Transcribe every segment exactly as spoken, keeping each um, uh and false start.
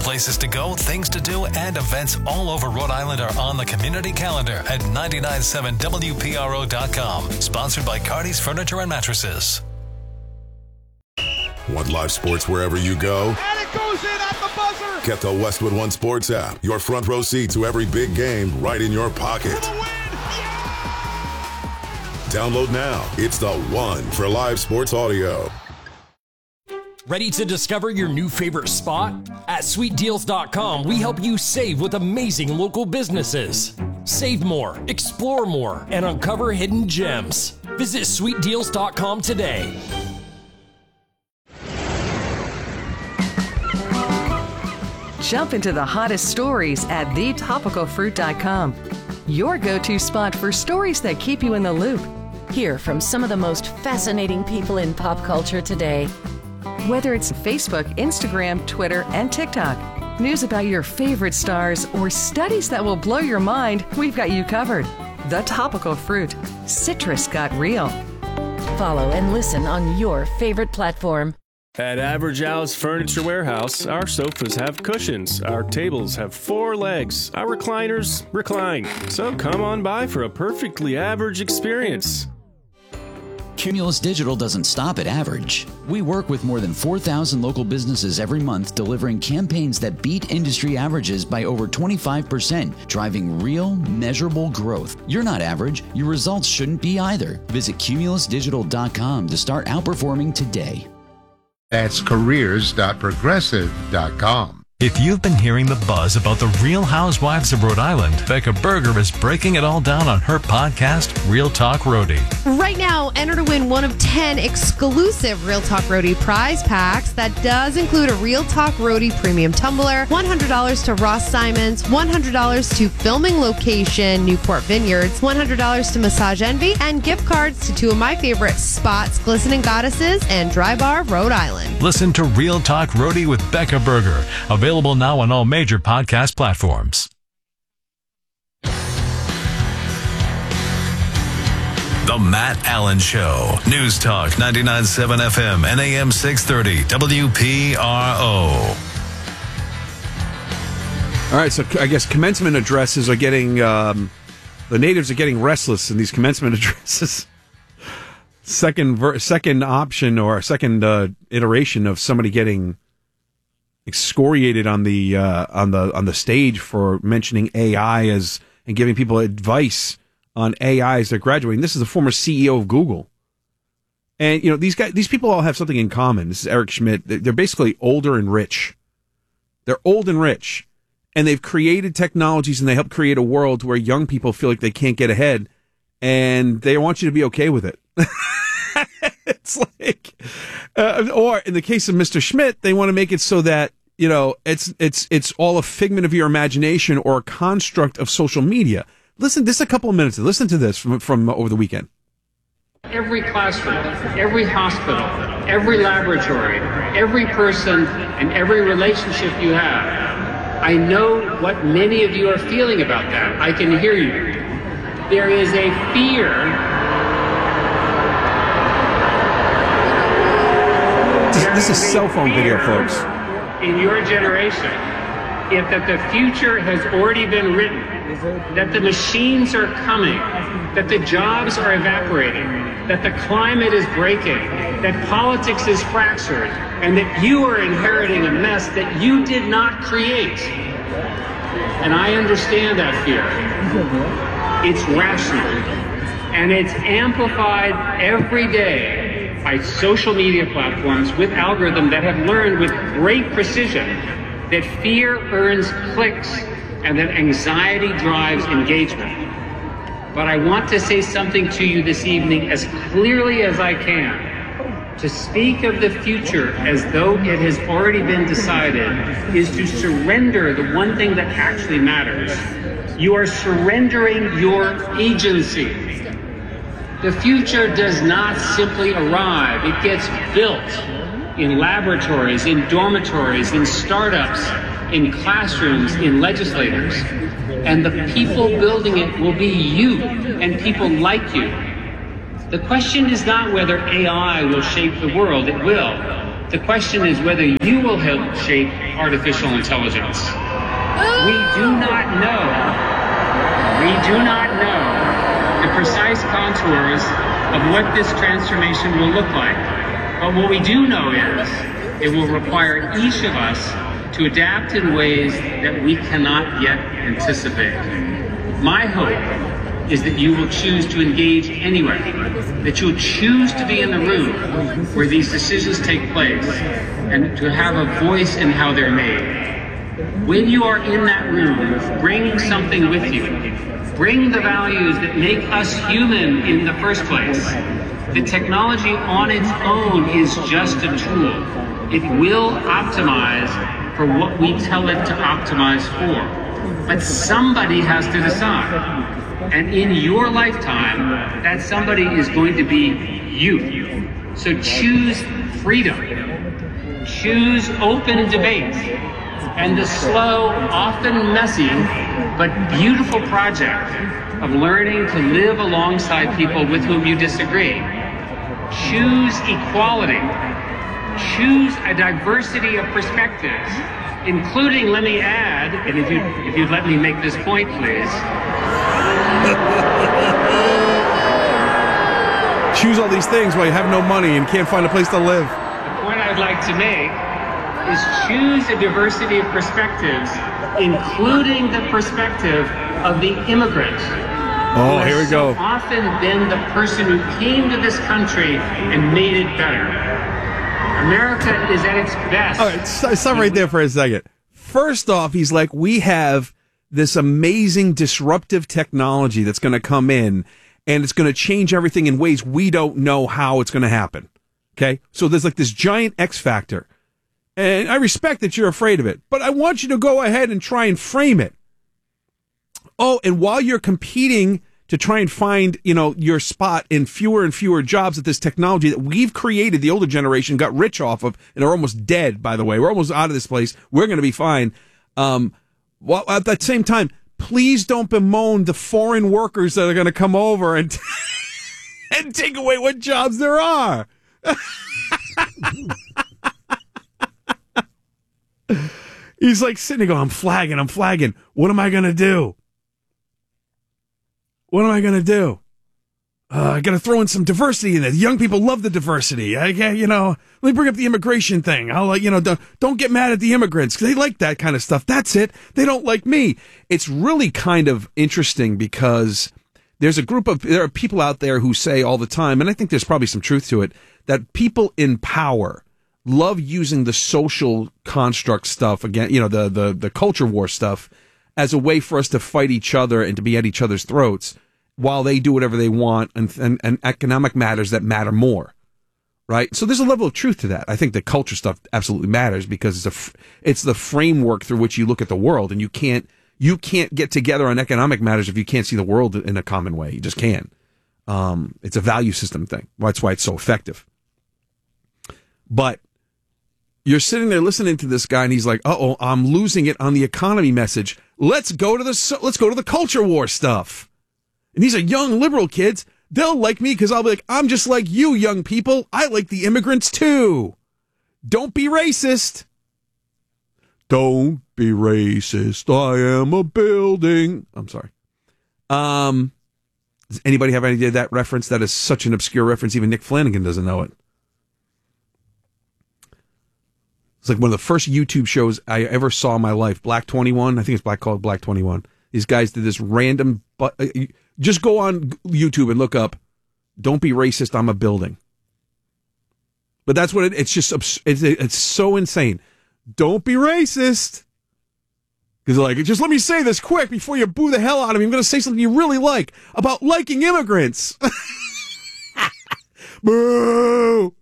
Places to go, things to do, and events all over Rhode Island are on the community calendar at nine nine seven W P R O dot com. Sponsored by Cardi's Furniture and Mattresses. Want live sports wherever you go? And it goes in at the buzzer! Get the Westwood One Sports app. Your front row seat to every big game right in your pocket. For the win! Download now. It's the one for live sports audio. Ready to discover your new favorite spot? At sweet deals dot com, we help you save with amazing local businesses. Save more, explore more, and uncover hidden gems. Visit sweet deals dot com today. Jump into the hottest stories at the topical fruit dot com. Your go-to spot for stories that keep you in the loop. Hear from some of the most fascinating people in pop culture today. Whether it's Facebook, Instagram, Twitter, and TikTok, news about your favorite stars, or studies that will blow your mind, we've got you covered. The Topical Fruit. Citrus got real. Follow and listen on your favorite platform. At Average Al's Furniture Warehouse, our sofas have cushions, our tables have four legs, our recliners recline. So come on by for a perfectly average experience. Cumulus Digital doesn't stop at average. We work with more than four thousand local businesses every month, delivering campaigns that beat industry averages by over twenty-five percent, driving real, measurable growth. You're not average. Your results shouldn't be either. Visit cumulus digital dot com to start outperforming today. That's careers dot progressive dot com. If you've been hearing the buzz about the Real Housewives of Rhode Island, Becca Berger is breaking it all down on her podcast, Real Talk Roadie. Right now, enter to win one of ten exclusive Real Talk Roadie prize packs. That does include a Real Talk Roadie premium tumbler, one hundred dollars to Ross Simons, one hundred dollars to Filming Location, Newport Vineyards, one hundred dollars to Massage Envy, and gift cards to two of my favorite spots, Glistening Goddesses and Dry Bar, Rhode Island. Listen to Real Talk Roadie with Becca Berger. Available now on all major podcast platforms. The Matt Allen Show. News Talk ninety-nine point seven F M and A M six thirty W P R O. All right, so I guess commencement addresses are getting, um, the natives are getting restless in these commencement addresses. Second ver- second option or second uh, iteration of somebody getting excoriated on the uh, on the on the stage for mentioning A I as and giving people advice on A I as they're graduating. This is the former C E O of Google, and you know these guys, these people all have something in common. This is Eric Schmidt. They're basically older and rich. They're old and rich, and they've created technologies and they help create a world where young people feel like they can't get ahead, and they want you to be okay with it. It's like, uh, or in the case of Mister Schmidt, they want to make it so that, you know, it's it's it's all a figment of your imagination or a construct of social media. Listen, this is a couple of minutes. Listen to this from from over the weekend. Every classroom, every hospital, every laboratory, every person, and every relationship you have. I know what many of you are feeling about that. I can hear you. There is a fear. This is cell phone video, folks. In your generation, if that the future has already been written, that the machines are coming, that the jobs are evaporating, that the climate is breaking, that politics is fractured, and that you are inheriting a mess that you did not create. And I understand that fear. It's rational, and it's amplified every day by social media platforms with algorithms that have learned with great precision that fear earns clicks and that anxiety drives engagement. But I want to say something to you this evening as clearly as I can. To speak of the future as though it has already been decided is to surrender the one thing that actually matters. You are surrendering your agency. The future does not simply arrive. It gets built in laboratories, in dormitories, in startups, in classrooms, in legislators. And the people building it will be you and people like you. The question is not whether A I will shape the world. It will. The question is whether you will help shape artificial intelligence. We do not know, we do not know the precise contours of what this transformation will look like. But what we do know is it will require each of us to adapt in ways that we cannot yet anticipate. My hope is that you will choose to engage anyway, that you'll choose to be in the room where these decisions take place and to have a voice in how they're made. When you are in that room, bring something with you. Bring the values that make us human in the first place. The technology on its own is just a tool. It will optimize for what we tell it to optimize for. But somebody has to decide. And in your lifetime, that somebody is going to be you. So choose freedom. Choose open debate. And the slow, often messy, but beautiful project of learning to live alongside people with whom you disagree. Choose equality. Choose a diversity of perspectives, including, let me add, and if, you, if you'd let me make this point, please. Choose all these things while you have no money and can't find a place to live. The point I'd like to make is choose a diversity of perspectives, including the perspective of the immigrant. Oh, here we go. So often been the person who came to this country and made it better. America is at its best. All right, stop, stop right there for a second. First off, he's like, we have this amazing disruptive technology that's going to come in, and it's going to change everything in ways we don't know how it's going to happen. Okay? So there's like this giant X factor. And I respect that you're afraid of it, but I want you to go ahead and try and frame it. Oh, and while you're competing to try and find, you know, your spot in fewer and fewer jobs at this technology that we've created, the older generation got rich off of and are almost dead, by the way. We're almost out of this place. We're going to be fine. Um, well, at that same time, please don't bemoan the foreign workers that are going to come over and, and take away what jobs there are. He's like sitting there going, I'm flagging, I'm flagging. What am I going to do? What am I going to do? Uh, I got to throw in some diversity in it. Young people love the diversity. I, you know, let me bring up the immigration thing. I'll, uh, you know, don't, don't get mad at the immigrants because they like that kind of stuff. That's it. They don't like me. It's really kind of interesting because there's a group of, there are people out there who say all the time, and I think there's probably some truth to it, that people in power love using the social construct stuff again, you know, the, the, the culture war stuff as a way for us to fight each other and to be at each other's throats while they do whatever they want and, and, and economic matters that matter more. Right. So there's a level of truth to that. I think the culture stuff absolutely matters because it's a, it's the framework through which you look at the world, and you can't, you can't get together on economic matters if you can't see the world in a common way. You just can't. Um, it's a value system thing. That's why it's so effective. But you're sitting there listening to this guy, and he's like, "Uh-oh, I'm losing it on the economy message. Let's go to the let's go to the culture war stuff." And these are young liberal kids. They'll like me because I'll be like, "I'm just like you, young people. I like the immigrants too. Don't be racist. Don't be racist. I am a building." I'm sorry. Um, does anybody have any idea of that reference? That is such an obscure reference. Even Nick Flanagan doesn't know it. It's like one of the first YouTube shows I ever saw in my life. Black twenty-one. I think it's black called Black twenty-one. These guys did this random, but just go on YouTube and look up, "Don't be racist, I'm a building." But that's what it, it's just, it's, it's so insane. Don't be racist. Because like, just let me say this quick before you boo the hell out of me. I'm going to say something you really like about liking immigrants. Boo.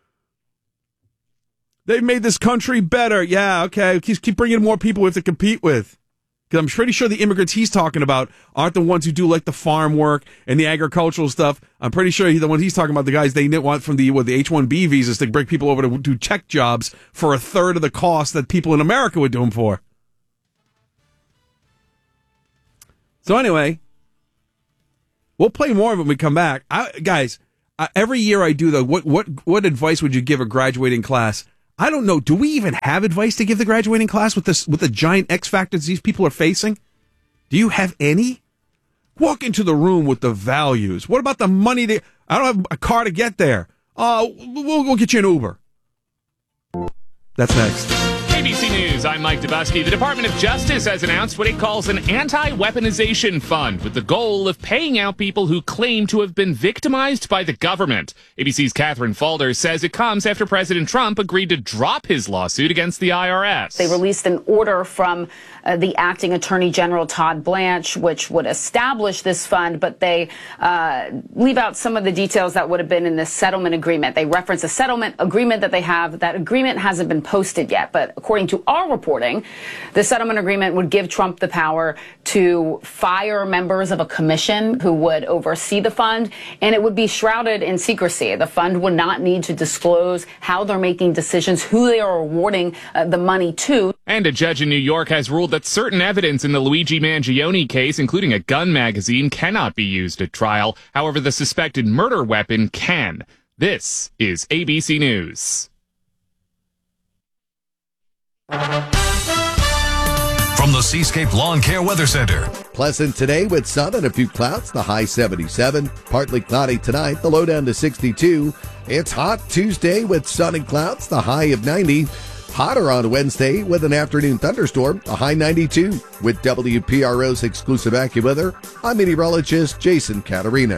They've made this country better. Yeah, okay. Keep, keep bringing more people we have to compete with. Because I'm pretty sure the immigrants he's talking about aren't the ones who do like the farm work and the agricultural stuff. I'm pretty sure he, the ones he's talking about, the guys they want from the with the H one B visas to bring people over to do tech jobs for a third of the cost that people in America would do them for. So anyway, we'll play more of it when we come back. I, guys, uh, every year I do the what what what advice would you give a graduating class? I don't know. Do we even have advice to give the graduating class with this with the giant X factors these people are facing? Do you have any? Walk into the room with the values. What about the money? To, I don't have a car to get there. Uh, we'll, we'll get you an Uber. That's next. A B C News, I'm Mike Dubusky. The Department of Justice has announced what it calls an anti-weaponization fund with the goal of paying out people who claim to have been victimized by the government. A B C's Catherine Falder says it comes after President Trump agreed to drop his lawsuit against the I R S. They released an order from uh, the acting Attorney General Todd Blanche, which would establish this fund, but they uh, leave out some of the details that would have been in the settlement agreement. They reference a settlement agreement that they have. That agreement hasn't been posted yet, but according to our reporting, the settlement agreement would give Trump the power to fire members of a commission who would oversee the fund, and it would be shrouded in secrecy. The fund would not need to disclose how they're making decisions, who they are awarding uh, the money to. And a judge in New York has ruled that certain evidence in the Luigi Mangione case, including a gun magazine, cannot be used at trial. However, the suspected murder weapon can. This is A B C News. From the Seascape Lawn Care Weather Center. Pleasant today with sun and a few clouds, the high seventy-seven. Partly cloudy tonight, the low down to sixty-two. It's hot Tuesday with sun and clouds, the high of ninety. Hotter on Wednesday with an afternoon thunderstorm, a high ninety-two. With W P R O's exclusive AccuWeather, I'm meteorologist Jason Caterina.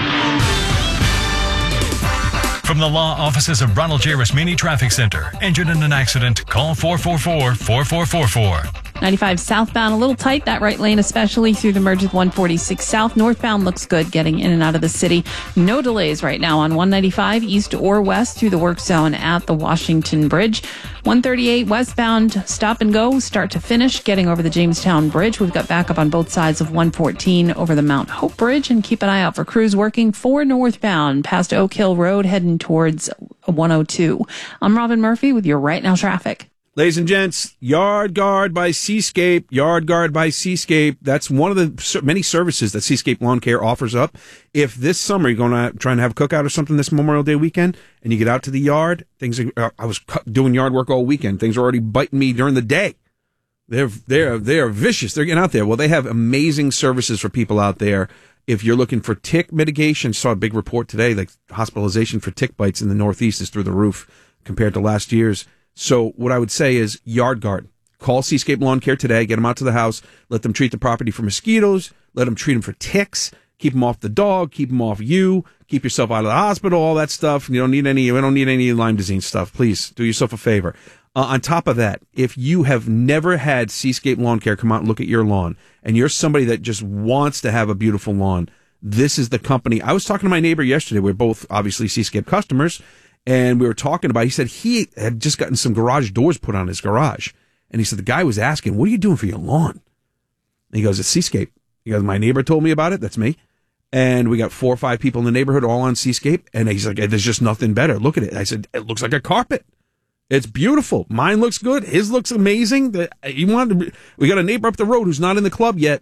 From the law offices of Ronald J. Rasmini Traffic Center. Injured in an accident? Call four four four, four four four four. ninety-five southbound, a little tight, that right lane, especially through the merge with one forty-six south. Northbound looks good getting in and out of the city. No delays right now on one ninety-five east or west through the work zone at the Washington Bridge. one thirty-eight westbound, stop and go, start to finish, getting over the Jamestown Bridge. We've got backup on both sides of one fourteen over the Mount Hope Bridge, and keep an eye out for crews working for northbound past Oak Hill Road heading towards one oh two. I'm Robin Murphy with your Right Now traffic. Ladies and gents, Yard Guard by Seascape, Yard Guard by Seascape. That's one of the many services that Seascape Lawn Care offers up. If this summer you're going to try and have a cookout or something this Memorial Day weekend, and you get out to the yard, things are, uh, I was doing yard work all weekend. Things are already biting me during the day. They're they're they're vicious. They're getting out there. Well, they have amazing services for people out there. If you're looking for tick mitigation, saw a big report today. Like hospitalization for tick bites in the Northeast is through the roof compared to last year's. So what I would say is Yard Guard. Call Seascape Lawn Care today. Get them out to the house. Let them treat the property for mosquitoes. Let them treat them for ticks. Keep them off the dog. Keep them off you. Keep yourself out of the hospital. All that stuff. You don't need any. We don't need any Lyme disease stuff. Please do yourself a favor. Uh, on top of that, if you have never had Seascape Lawn Care come out and look at your lawn, and you're somebody that just wants to have a beautiful lawn, this is the company. I was talking to my neighbor yesterday. We're both obviously Seascape customers. And we were talking about, he said he had just gotten some garage doors put on his garage. And he said, the guy was asking, what are you doing for your lawn? And he goes, it's Seascape. He goes, my neighbor told me about it. That's me. And we got four or five people in the neighborhood all on Seascape. And he's like, there's just nothing better. Look at it. I said, it looks like a carpet. It's beautiful. Mine looks good. His looks amazing. The, you want to, we got a neighbor up the road who's not in the club yet.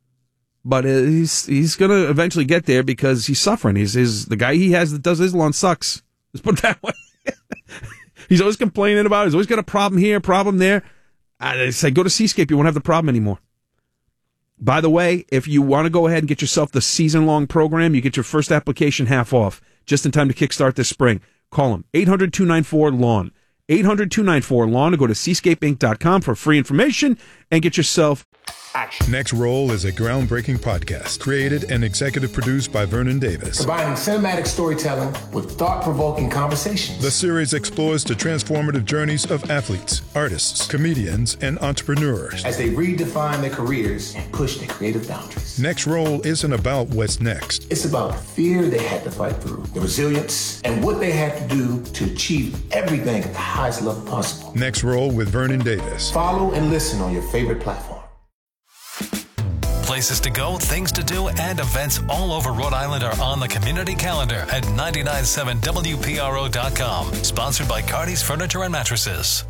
But he's he's going to eventually get there because he's suffering. He's his, the guy he has that does his lawn sucks. Let's put it that way. He's always complaining about it. He's always got a problem here, problem there. I say, go to Seascape. You won't have the problem anymore. By the way, if you want to go ahead and get yourself the season-long program, you get your first application half off just in time to kickstart this spring. Call them, eight hundred, two nine four, lawn. eight hundred, two nine four, lawn, or go to seascape inc dot com for free information and get yourself action. Next Roll is a groundbreaking podcast created and executive produced by Vernon Davis. Combining cinematic storytelling with thought-provoking conversations. The series explores the transformative journeys of athletes, artists, comedians, and entrepreneurs as they redefine their careers and push their creative boundaries. Next Roll isn't about what's next. It's about the fear they had to fight through, the resilience, and what they had to do to achieve everything at the highest level possible. Next Roll with Vernon Davis. Follow and listen on your favorite platform. Places to go, things to do, and events all over Rhode Island are on the community calendar at nine nine seven W P R O dot com. Sponsored by Cardi's Furniture and Mattresses.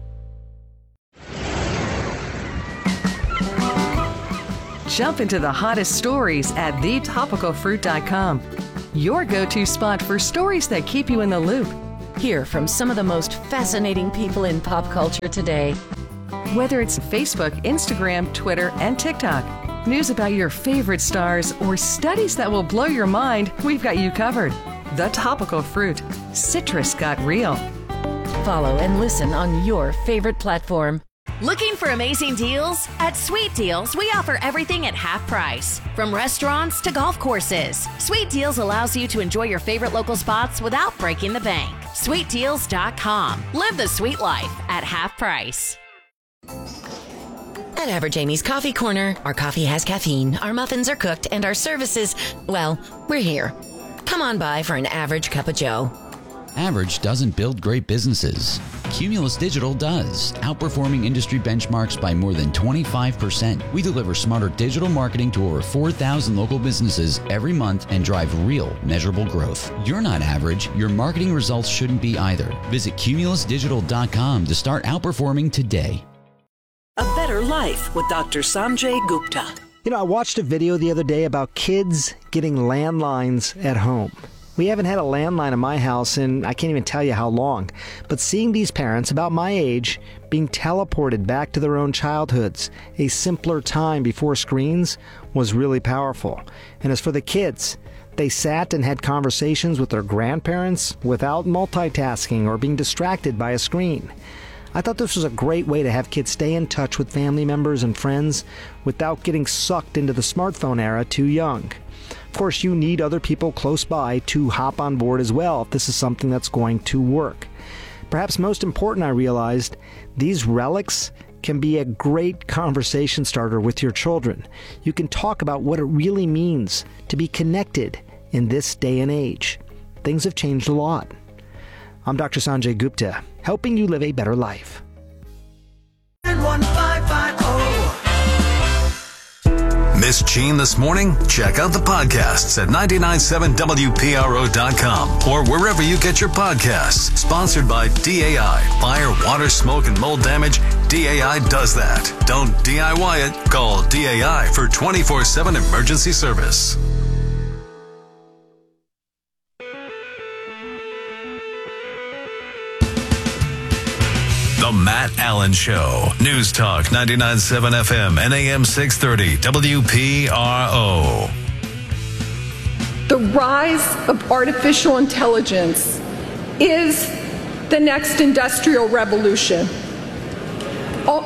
Jump into the hottest stories at the topical fruit dot com. Your go-to spot for stories that keep you in the loop. Hear from some of the most fascinating people in pop culture today. Whether it's Facebook, Instagram, Twitter, and TikTok, news about your favorite stars, or studies that will blow your mind, we've got you covered. The Topical Fruit. Citrus got real. Follow and listen on your favorite platform. Looking for amazing deals? At Sweet Deals, we offer everything at half price. From restaurants to golf courses, Sweet Deals allows you to enjoy your favorite local spots without breaking the bank. sweet deals dot com. Live the sweet life at half price. At Average Amy's Coffee Corner, our coffee has caffeine, our muffins are cooked, and our services, well, we're here. Come on by for an average cup of joe. Average doesn't build great businesses. Cumulus Digital does, outperforming industry benchmarks by more than twenty-five percent. We deliver smarter digital marketing to over four thousand local businesses every month and drive real, measurable growth. You're not average. Your marketing results shouldn't be either. Visit cumulus digital dot com to start outperforming today. A Better Life with Doctor Sanjay Gupta. You know, I watched a video the other day about kids getting landlines at home. We haven't had a landline in my house in I can't even tell you how long. But seeing these parents about my age being teleported back to their own childhoods, a simpler time before screens, was really powerful. And as for the kids, they sat and had conversations with their grandparents without multitasking or being distracted by a screen. I thought this was a great way to have kids stay in touch with family members and friends without getting sucked into the smartphone era too young. Of course, you need other people close by to hop on board as well if this is something that's going to work. Perhaps most important, I realized, these relics can be a great conversation starter with your children. You can talk about what it really means to be connected in this day and age. Things have changed a lot. I'm Doctor Sanjay Gupta, helping you live a better life. Miss Gene this morning? Check out the podcasts at nine nine seven W P R O dot com or wherever you get your podcasts. Sponsored by D A I. Fire, water, smoke, and mold damage, D A I does that. Don't D I Y it. Call D A I for twenty-four seven emergency service. The Matt Allen Show. News Talk ninety-nine point seven F M and A M six thirty W P R O. The rise of artificial intelligence is the next industrial revolution. Oh,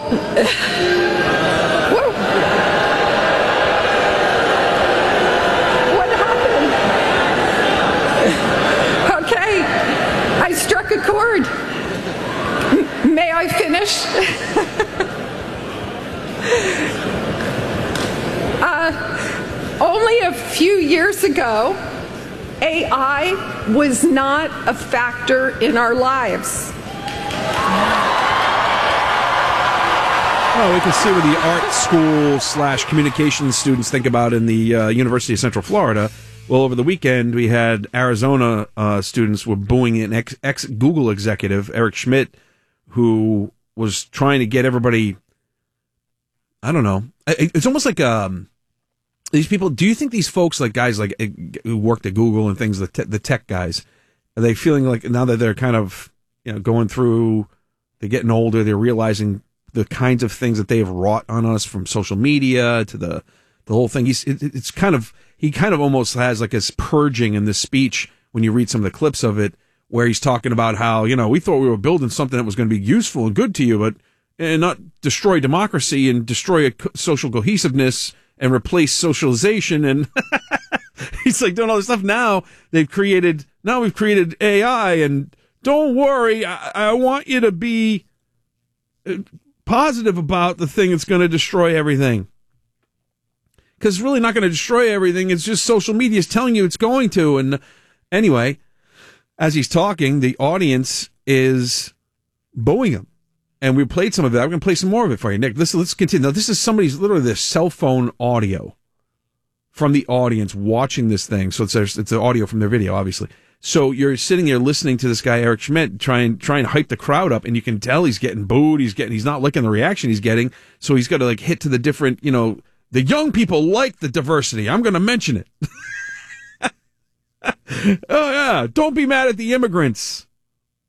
whoa. What happened? Okay, I struck a chord. May I finish? uh, only a few years ago, A I was not a factor in our lives. Well, we can see what the art school slash communications students think about in the uh, University of Central Florida. Well, over the weekend, we had Arizona uh, students were booing an ex- ex-Google executive, Eric Schmidt, who was trying to get everybody, I don't know. It's almost like um, these people, do you think these folks, like guys like who worked at Google and things, the, te- the tech guys, are they feeling like now that they're kind of, you know, going through, they're getting older, they're realizing the kinds of things that they have wrought on us, from social media to the the whole thing. He's it, it's kind of, he kind of almost has like this purging in this speech when you read some of the clips of it, where he's talking about how, you know, we thought we were building something that was going to be useful and good to you, but and not destroy democracy and destroy a social cohesiveness and replace socialization. And he's like doing all this stuff. Now they've created, now we've created A I, and don't worry, I, I want you to be positive about the thing that's going to destroy everything. Because it's really not going to destroy everything. It's just social media is telling you it's going to. And anyway, as he's talking, the audience is booing him. And we played some of that. We're going to play some more of it for you, Nick. Listen, let's continue. Now, this is somebody's, literally their cell phone audio from the audience watching this thing. So it's, it's the audio from their video, obviously. So you're sitting there listening to this guy, Eric Schmidt, trying, trying to hype the crowd up, and you can tell he's getting booed. He's getting, he's not liking the reaction he's getting. So he's got to like hit to the different, you know, the young people like the diversity. I'm going to mention it. Oh, yeah. Don't be mad at the immigrants.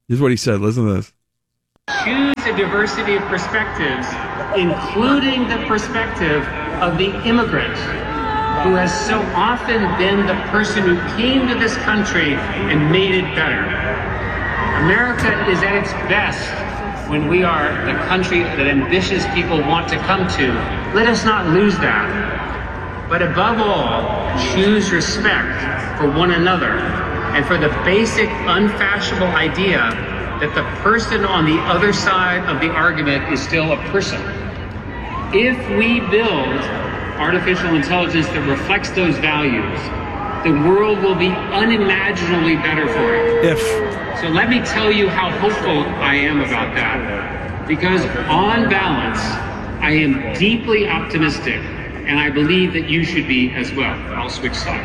Here's what he said. Listen to this. Choose a diversity of perspectives, including the perspective of the immigrant, who has so often been the person who came to this country and made it better. America is at its best when we are the country that ambitious people want to come to. Let us not lose that. But above all, choose respect for one another and for the basic unfashionable idea that the person on the other side of the argument is still a person. If we build artificial intelligence that reflects those values, the world will be unimaginably better for it. If. So let me tell you how hopeful I am about that. Because on balance, I am deeply optimistic, and I believe that you should be as well. I'll switch sides.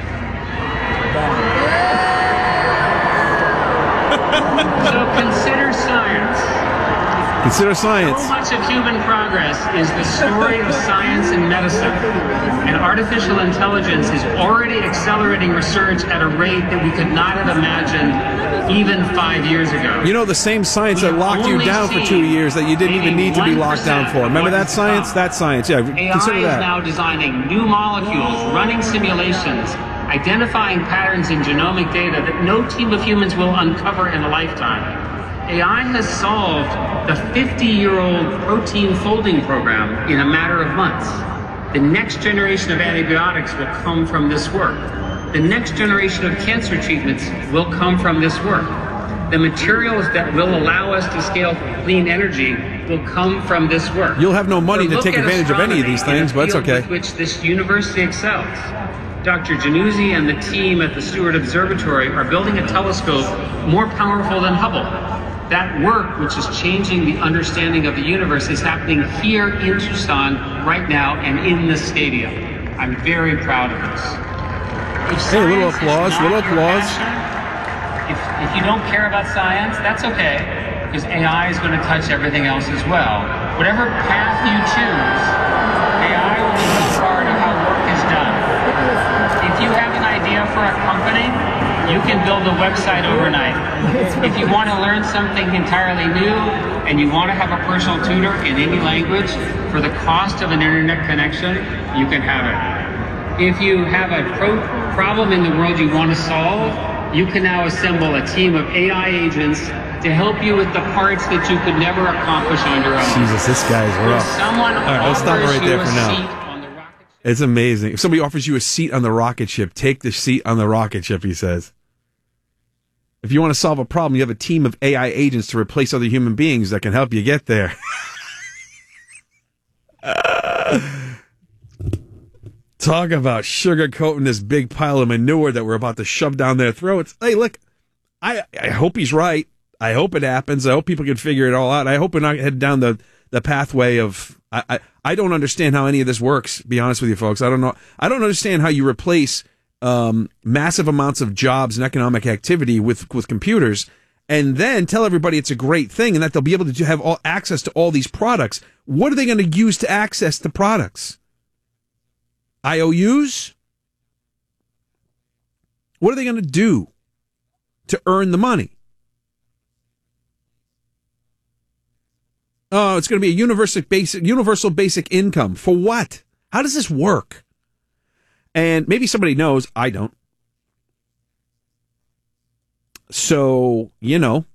So consider science. Consider science. So much of human progress is the story of science and medicine. And artificial intelligence is already accelerating research at a rate that we could not have imagined even five years ago. You know, the same science that locked you down for two years that you didn't even need to be locked down for. Remember that science? That science, yeah. Consider A I that. is now designing new molecules, running simulations, identifying patterns in genomic data that no team of humans will uncover in a lifetime. A I has solved the fifty-year-old protein folding program in a matter of months. The next generation of antibiotics will come from this work. The next generation of cancer treatments will come from this work. The materials that will allow us to scale clean energy will come from this work. You'll have no money to Look take at advantage of any of these astronomy in things, a but it's field okay. with which this university excels. Doctor Januzzi and the team at the Stewart Observatory are building a telescope more powerful than Hubble. That work, which is changing the understanding of the universe, is happening here in Tucson right now and in the stadium. I'm very proud of this. If Hey, a little science is applause, not little your applause. passion, If, if you don't care about science, that's okay, because A I is going to touch everything else as well. Whatever path you choose, A I will be a part of how work is done. If you have an idea for a company, you can build a website overnight. If you want to learn something entirely new and you want to have a personal tutor in any language for the cost of an internet connection, you can have it. If you have a pro- problem in the world you want to solve, you can now assemble a team of A I agents to help you with the parts that you could never accomplish on your own. Jesus, this guy's rough. Someone All right, let's stop it offers right you there a for now. seat. It's amazing. If somebody offers you a seat on the rocket ship, take the seat on the rocket ship, he says. If you want to solve a problem, you have a team of A I agents to replace other human beings that can help you get there. Talk about sugarcoating this big pile of manure that we're about to shove down their throats. Hey, look, I, I hope he's right. I hope it happens. I hope people can figure it all out. I hope we're not heading down the, the pathway of... I, I, I don't understand how any of this works, be honest with you folks. I don't know. I don't understand how you replace um, massive amounts of jobs and economic activity with, with computers and then tell everybody it's a great thing and that they'll be able to have all access to all these products. What are they going to use to access the products? I O Us? What are they going to do to earn the money? Oh, it's going to be a universal basic, universal basic income. For what? How does this work? And maybe somebody knows. I don't. So, you know.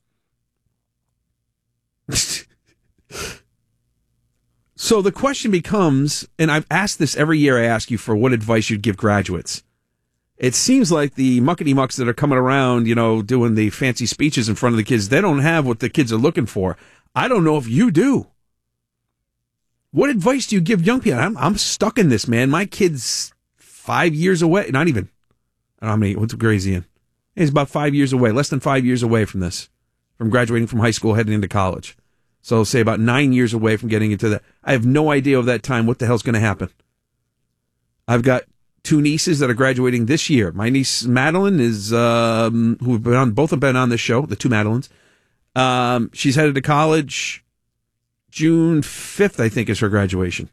So the question becomes, and I've asked this every year I ask you for what advice you'd give graduates. It seems like the muckety-mucks that are coming around, you know, doing the fancy speeches in front of the kids, they don't have what the kids are looking for. I don't know if you do. What advice do you give young people? I'm I'm stuck in this, man. My kid's five years away. Not even. I don't know how many. What's grade is he in? He's about five years away, less than five years away from this, from graduating from high school, heading into college. So I'll say about nine years away from getting into that. I have no idea of that time what the hell's going to happen. I've got two nieces that are graduating this year. My niece Madeline is, um, who've been on, both have been on this show, the two Madelines. Um, she's headed to college. June fifth, I think, is her graduation.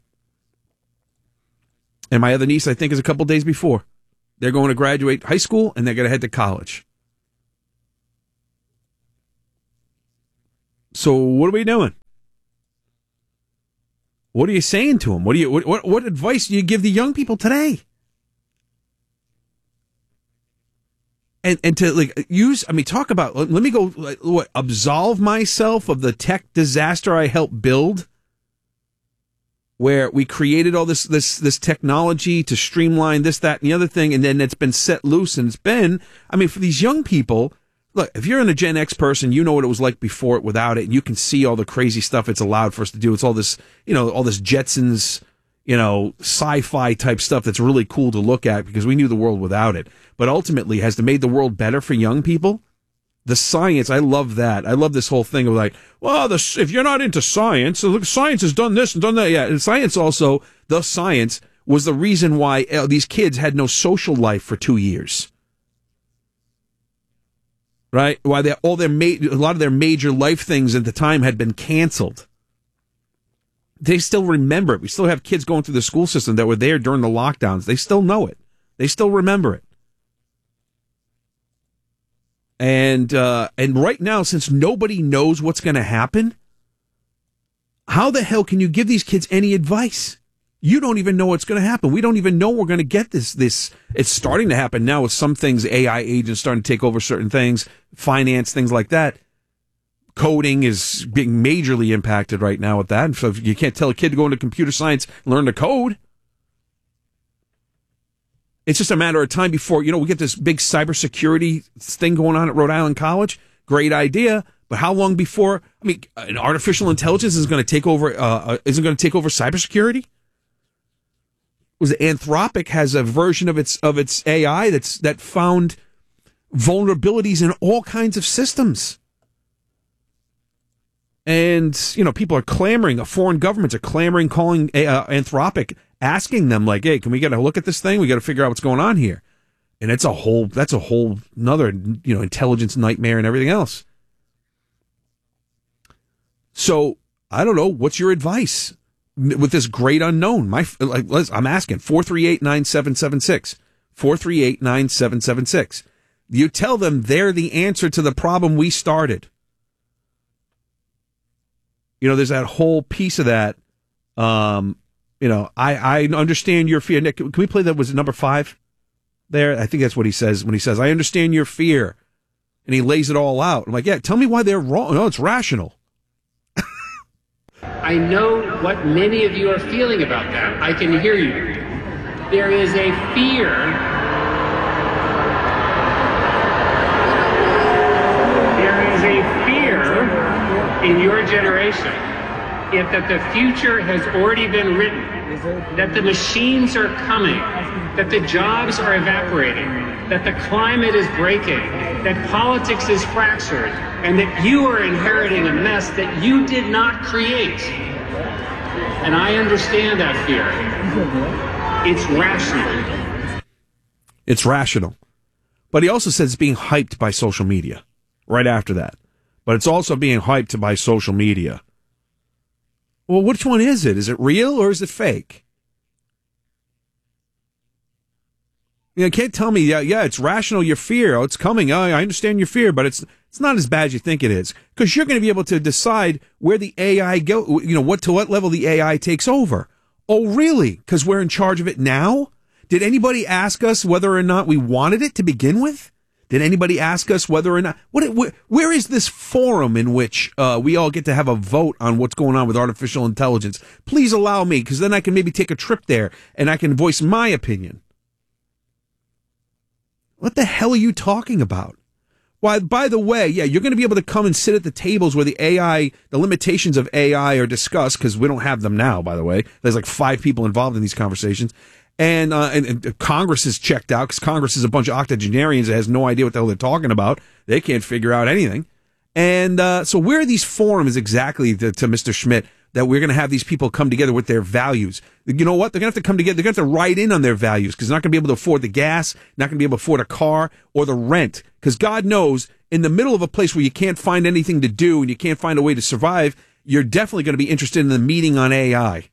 And my other niece, I think, is a couple days before. They're going to graduate high school, and they're going to head to college. So what are we doing? What are you saying to them? What do you what what, what advice do you give the young people today? And and to like use, I mean, talk about. Let, let me go. Like, what absolve myself of the tech disaster I helped build, where we created all this this this technology to streamline this, that, and the other thing, and then it's been set loose, and it's been. I mean, for these young people, look, if you're in a Gen X person, you know what it was like before it, without it, and you can see all the crazy stuff it's allowed for us to do. It's all this, you know, all this Jetsons, you know, sci-fi type stuff that's really cool to look at because we knew the world without it. But ultimately, has it made the world better for young people? The science, I love that. I love this whole thing of like, well, the, if you're not into science, so look, science has done this and done that. Yeah, and science also, the science was the reason why uh, these kids had no social life for two years. Right? Why they all their ma- a lot of their major life things at the time had been canceled. They still remember it. We still have kids going through the school system that were there during the lockdowns. They still know it. They still remember it. And uh, and right now, since nobody knows what's going to happen, how the hell can you give these kids any advice? You don't even know what's going to happen. We don't even know we're going to get this. This it's starting to happen now with some things. A I agents starting to take over certain things, finance, things like that. Coding is being majorly impacted right now with that. And so if you can't tell a kid to go into computer science, learn to code. It's just a matter of time before, you know, we get this big cybersecurity thing going on at Rhode Island College. Great idea. But how long before, I mean, an artificial intelligence is going to take over, uh, isn't going to take over cybersecurity? Was it Anthropic has a version of its, of its A I that's, that found vulnerabilities in all kinds of systems. And, you know, people are clamoring, foreign governments are clamoring, calling uh, Anthropic, asking them like, hey, can we get a look at this thing? We got to figure out what's going on here. And it's a whole, that's a whole another, you know, intelligence nightmare and everything else. So I don't know. What's your advice with this great unknown? My, like, I'm asking four three eight, nine seven seven six, four three eight, nine seven seven six. You tell them they're the answer to the problem we started. You know, there's that whole piece of that. Um, you know, I, I understand your fear. Nick, can we play that? Was it number five there? I think that's what he says when he says, I understand your fear. And he lays it all out. I'm like, yeah, tell me why they're wrong. No, it's rational. I know what many of you are feeling about that. I can hear you. There is a fear. There is a fear in your generation, if that the future has already been written, that the machines are coming, that the jobs are evaporating, that the climate is breaking, that politics is fractured, and that you are inheriting a mess that you did not create. And I understand that fear. It's rational. It's rational. But he also says it's being hyped by social media right after that. But it's also being hyped by social media. Well, which one is it? Is it real or is it fake? You know, can't tell me, yeah, yeah, it's rational, your fear. Oh, it's coming. Oh, I understand your fear, but it's it's not as bad as you think it is. Because you're going to be able to decide where the A I go, you know, what to what level the A I takes over. Oh, really? Because we're in charge of it now? Did anybody ask us whether or not we wanted it to begin with? Did anybody ask us whether or not, what? Where, where is this forum in which uh, we all get to have a vote on what's going on with artificial intelligence? Please allow me, because then I can maybe take a trip there and I can voice my opinion. What the hell are you talking about? Why, by the way, yeah, you're going to be able to come and sit at the tables where the A I, the limitations of A I are discussed, because we don't have them now, by the way. There's like five people involved in these conversations. And, uh, and, and Congress is checked out because Congress is a bunch of octogenarians that has no idea what the hell they're talking about. They can't figure out anything. And uh, so where are these forums exactly, to, to Mister Schmidt, that we're going to have these people come together with their values? You know what? They're going to have to come together. They're going to have to write in on their values because they're not going to be able to afford the gas, not going to be able to afford a car or the rent. Because God knows, in the middle of a place where you can't find anything to do and you can't find a way to survive, you're definitely going to be interested in the meeting on A I.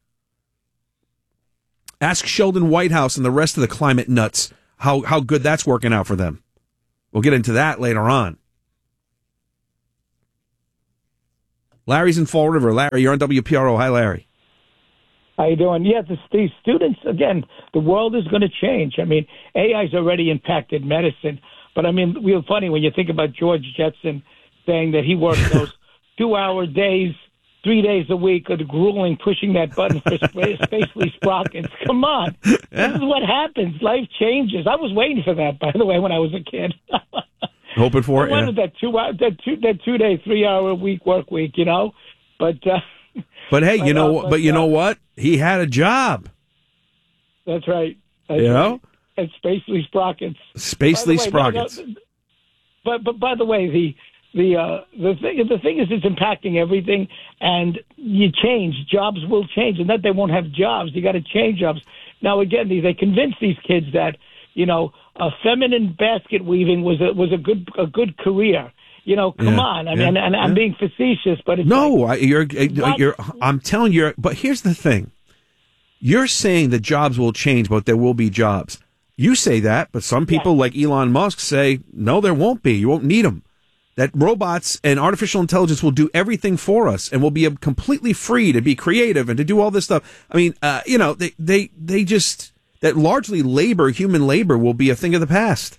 Ask Sheldon Whitehouse and the rest of the climate nuts how, how good that's working out for them. We'll get into that later on. Larry's in Fall River. Larry, you're on W P R O. Hi, Larry. How you doing? Yeah, the, the students, again, the world is going to change. I mean, A I's already impacted medicine. But, I mean, real funny when you think about George Jetson saying that he worked those two-hour days, three days a week, of grueling, pushing that button for spacely sprockets. Come on. Yeah. This is what happens. Life changes. I was waiting for that, by the way, when I was a kid. Hoping for it, I wanted yeah. that two, that two, that two-day, three-hour week work week, you know? But... Uh, But hey, you but, know, uh, but, but you uh, know what? He had a job. That's right. That's you right. know, and Spacely Sprockets. Spacely By the way, Sprockets. no, no, but but by the way, the the uh, the thing the thing is, it's impacting everything, and you change. Jobs will change, and that they won't have jobs. You got to change jobs. Now again, they, they convince these kids that you know, uh, feminine basket weaving was a was a good a good career. You know, come Yeah, on. I yeah, mean, and I'm yeah. being facetious, but it's No, like, I, you're, you're, I'm telling you, but here's the thing. You're saying that jobs will change, but there will be jobs. You say that, but some people like Elon Musk say, no, there won't be. You won't need them. That robots and artificial intelligence will do everything for us and we'll be completely free to be creative and to do all this stuff. I mean, uh, you know, they, they, they just, that largely labor, human labor will be a thing of the past.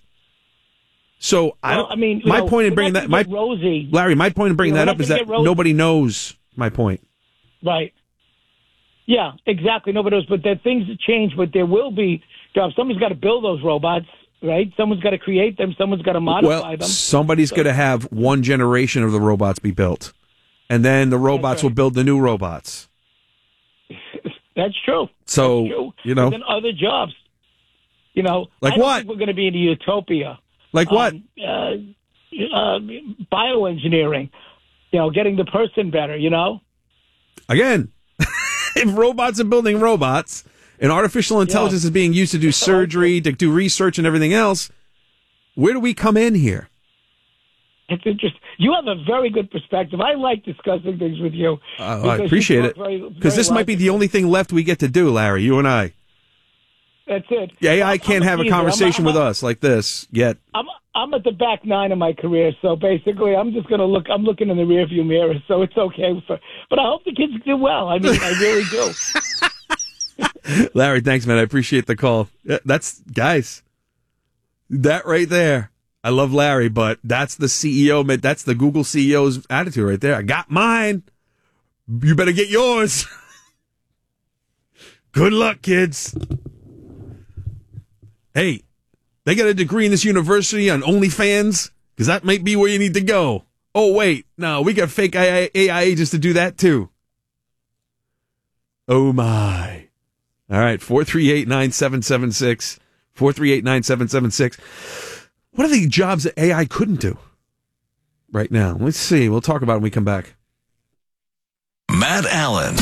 So I, Well, don't, I mean, you my know, point in we're bringing not that, gonna my get rosy. Larry, my point in bringing You know, that we're up is not that gonna get rosy. nobody knows my point. Right. Yeah, exactly. Nobody knows. But there things that change, but there will be jobs. Someone's got to build those robots, right? Someone's got to create them. Someone's got to modify Well, them. somebody's So- going to have one generation of the robots be built, and then the robots will build the new robots. That's true. So, That's true. you know. But then other jobs. You know, Like I don't what? think we're going to be in a utopia. Like what? Um, uh, uh, bioengineering. You know, getting the person better. You know. Again, if robots are building robots and artificial intelligence is being used to do surgery, to do research and everything else, where do we come in here? It's interesting. You have a very good perspective. I like discussing things with you. Uh, I because you appreciate talk it. very- Because very this might be logically. the only thing left we get to do, Larry, you and I. That's it. A I I'm- can't I'm have a teaser. I'm- conversation I'm- with us like this yet. I'm I'm at the back nine of my career, so basically I'm just going to look. I'm looking in the rearview mirror, so it's okay. For, but I hope the kids do well. I mean, I really do. Larry, thanks, man. I appreciate the call. Yeah, That's, guys, that right there. I love Larry, but that's the C E O, man. That's the Google C E O's attitude right there. I got mine. You better get yours. Good luck, kids. Hey, they got a degree in this university on OnlyFans, because that might be where you need to go. Oh, wait. No, we got fake A I agents to do that, too. Oh, my. All right, four three eight, nine seven seven six, four three eight, nine seven seven six. What are the jobs that A I couldn't do right now? Let's see. We'll talk about it when we come back. Matt Allen.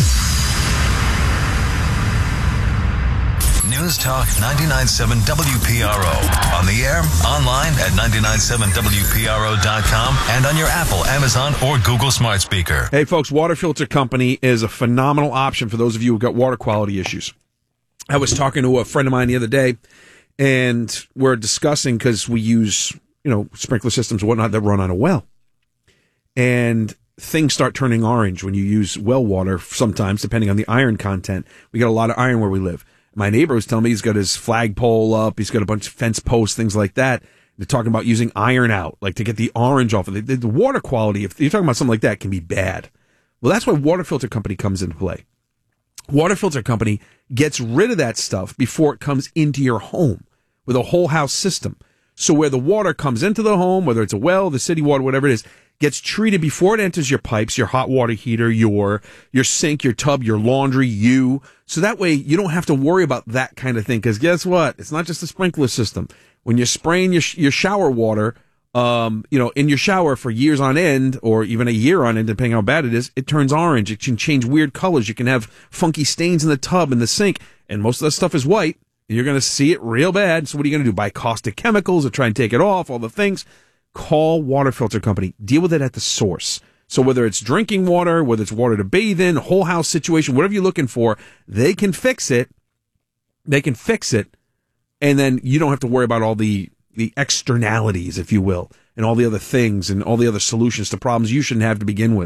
News Talk ninety-nine point seven W P R O. On the air, online at nine nine seven W P R O dot com, and on your Apple, Amazon, or Google smart speaker. Hey, folks, Water Filter Company is a phenomenal option for those of you who've got water quality issues. I was talking to a friend of mine the other day, and we're discussing, because we use, you know, sprinkler systems and whatnot that run on a well. And things start turning orange when you use well water sometimes, depending on the iron content. We got a lot of iron where we live. My neighbor was telling me he's got his flagpole up. He's got a bunch of fence posts, things like that. They're talking about using iron out, like to get the orange off of it. The, the water quality, if you're talking about something like that, can be bad. Well, that's why Water Filter Company comes into play. Water Filter Company gets rid of that stuff before it comes into your home with a whole house system. So where the water comes into the home, whether it's a well, the city water, whatever it is, gets treated before it enters your pipes, your hot water heater, your your sink, your tub, your laundry, you. So that way you don't have to worry about that kind of thing. Because guess what? It's not just a sprinkler system. When you're spraying your your shower water, um, you know, in your shower for years on end, or even a year on end, depending on how bad it is, it turns orange. It can change weird colors. You can have funky stains in the tub and the sink, and most of that stuff is white. And you're going to see it real bad. So what are you going to do? Buy caustic chemicals or try and take it off? All the things. Call Water Filter Company. Deal with it at the source. So whether it's drinking water, whether it's water to bathe in, whole house situation, whatever you're looking for, they can fix it. They can fix it. And then you don't have to worry about all the, the externalities, if you will, and all the other things and all the other solutions to problems you shouldn't have to begin with.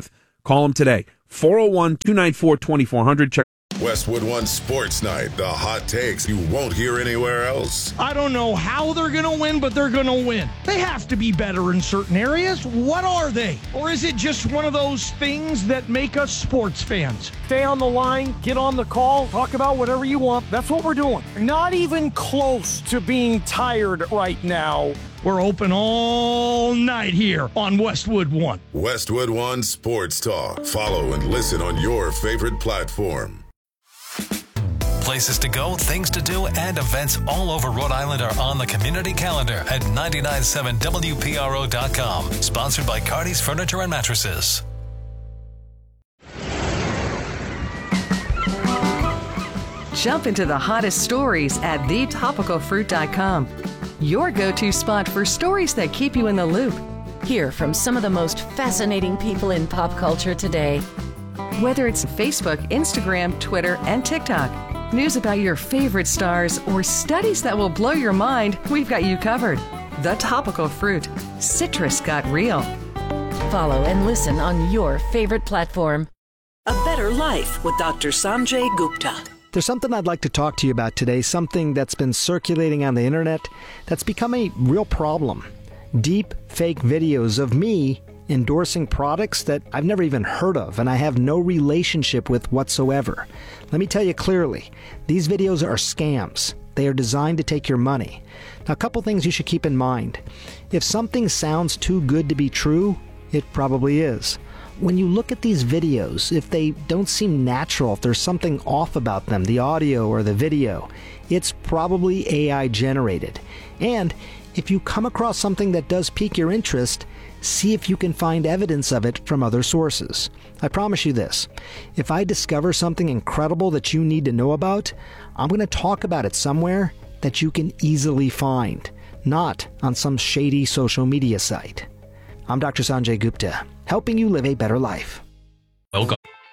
Call them today. four oh one, two nine four, two four zero zero. Check. Westwood One Sports Night. The hot takes you won't hear anywhere else. I don't know how they're going to win, but they're going to win. They have to be better in certain areas. What are they? Or is it just one of those things that make us sports fans? Stay on the line, get on the call, talk about whatever you want. That's what we're doing. Not even close to being tired right now. We're open all night here on Westwood One. Westwood One Sports Talk. Follow and listen on your favorite platform. Places to go, things to do, and events all over Rhode Island are on the community calendar at nine nine seven W P R O dot com. Sponsored by Cardi's Furniture and Mattresses. Jump into the hottest stories at the topical fruit dot com. Your go-to spot for stories that keep you in the loop. Hear from some of the most fascinating people in pop culture today. Whether it's Facebook, Instagram, Twitter, and TikTok, news about your favorite stars, or studies that will blow your mind, we've got you covered. The Topical Fruit. Citrus got real. Follow and listen on your favorite platform. A Better Life with Doctor Sanjay Gupta. There's something I'd like to talk to you about today, something that's been circulating on the internet that's become a real problem. Deep fake videos of me endorsing products that I've never even heard of and I have no relationship with whatsoever. Let me tell you clearly, these videos are scams. They are designed to take your money. Now, a couple things you should keep in mind. If something sounds too good to be true, it probably is. When you look at these videos, if they don't seem natural, if there's something off about them, the audio or the video, it's probably A I generated. And if you come across something that does pique your interest, see if you can find evidence of it from other sources. I promise you this, if I discover something incredible that you need to know about, I'm going to talk about it somewhere that you can easily find, not on some shady social media site. I'm Doctor Sanjay Gupta, helping you live a better life. Welcome.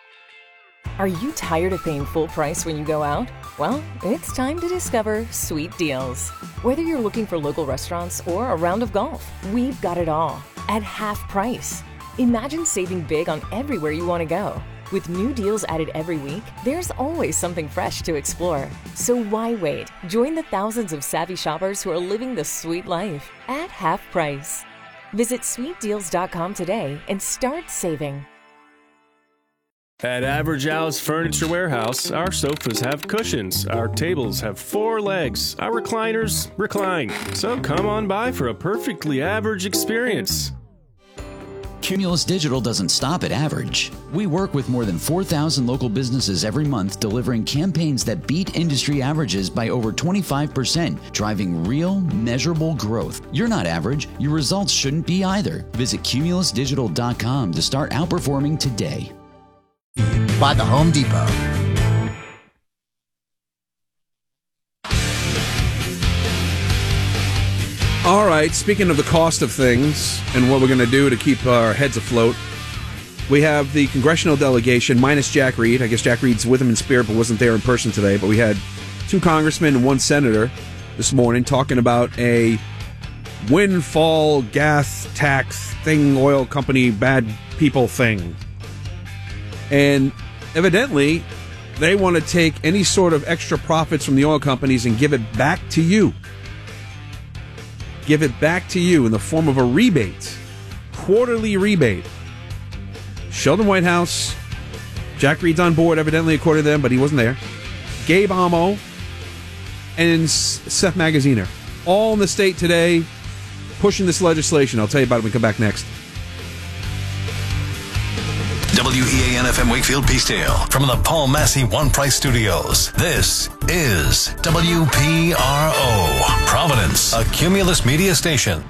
Are you tired of paying full price when you go out? Well, it's time to discover Sweet Deals. Whether you're looking for local restaurants or a round of golf, we've got it all at half price. Imagine saving big on everywhere you want to go. With new deals added every week, there's always something fresh to explore. So why wait? Join the thousands of savvy shoppers who are living the sweet life at half price. Visit sweet deals dot com today and start saving. At Average Al's Furniture Warehouse, our sofas have cushions, our tables have four legs, our recliners recline. So come on by for a perfectly average experience. Cumulus Digital doesn't stop at average. We work with more than four thousand local businesses every month, delivering campaigns that beat industry averages by over twenty-five percent, driving real, measurable growth. You're not average. Your results shouldn't be either. Visit cumulus digital dot com to start outperforming today. By the Home Depot. All right, speaking of the cost of things and what we're going to do to keep our heads afloat, we have the congressional delegation minus Jack Reed. I guess Jack Reed's with him in spirit but wasn't there in person today. But we had two congressmen and one senator this morning talking about a windfall gas tax thing, oil company, bad people thing. And evidently, they want to take any sort of extra profits from the oil companies and give it back to you. Give it back to you in the form of a rebate, quarterly rebate. Sheldon Whitehouse, Jack Reed's on board, evidently, according to them, but he wasn't there. Gabe Amo and Seth Magaziner, all in the state today, pushing this legislation. I'll tell you about it when we come back next. W E A N F M Wakefield Peacedale from the Paul Massey One Price Studios. This is W P R O, Providence, a Cumulus media station.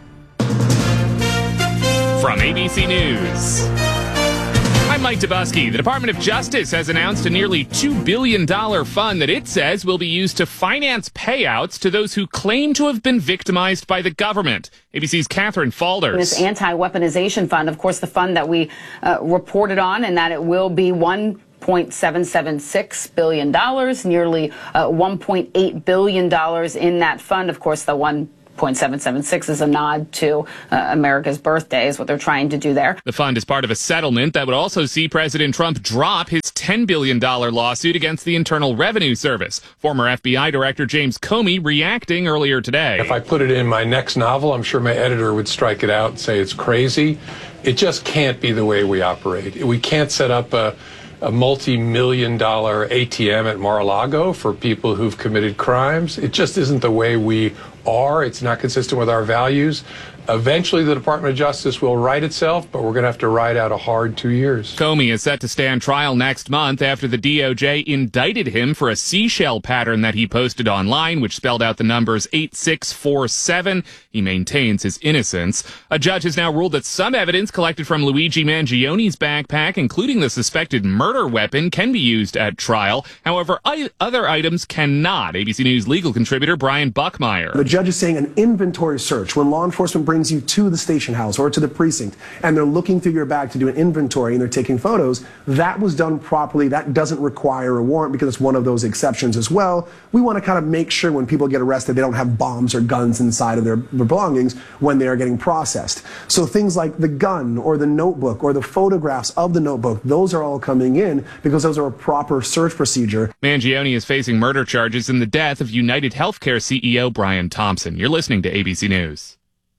From A B C News, I'm Mike Dubusky. The Department of Justice has announced a nearly two billion dollars fund that it says will be used to finance payouts to those who claim to have been victimized by the government. A B C's Catherine Falders. This anti-weaponization fund, of course, the fund that we uh, reported on, and that it will be one point seven seven six billion dollars, nearly uh, one point eight billion dollars in that fund. Of course, the one point seven seven six is a nod to uh, America's birthday is what they're trying to do there. The fund is part of a settlement that would also see President Trump drop his ten billion dollars lawsuit against the Internal Revenue Service. Former F B I Director James Comey reacting earlier today. If I put it in my next novel, I'm sure my editor would strike it out and say it's crazy. It just can't be the way we operate. We can't set up a a multi-million dollar A T M at Mar-a-Lago for people who've committed crimes. It just isn't the way we are. It's not consistent with our values. Eventually, the Department of Justice will right itself, but we're going to have to ride out a hard two years. Comey is set to stand trial next month after the D O J indicted him for a seashell pattern that he posted online, which spelled out the numbers eight six four seven. He maintains his innocence. A judge has now ruled that some evidence collected from Luigi Mangioni's backpack, including the suspected murder weapon, can be used at trial. However, I- other items cannot. A B C News legal contributor Brian Buckmeyer. The judge is saying an inventory search, when law enforcement brings you to the station house or to the precinct and they're looking through your bag to do an inventory and they're taking photos, that was done properly. That doesn't require a warrant because it's one of those exceptions as well. We want to kind of make sure when people get arrested, they don't have bombs or guns inside of their, their belongings when they are getting processed. So things like the gun or the notebook or the photographs of the notebook, those are all coming in because those are a proper search procedure. Mangioni is facing murder charges in the death of United Healthcare C E O Brian Thompson. You're listening to A B C News.